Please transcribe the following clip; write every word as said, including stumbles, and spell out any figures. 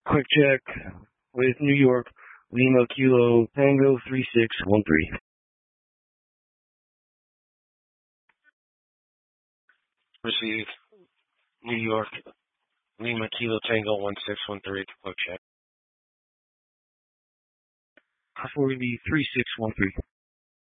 quick check with New York, Lima Kilo Tango three six one three. Receive New York, Lima Kilo Tango one six one three, quick check. For the three six one three.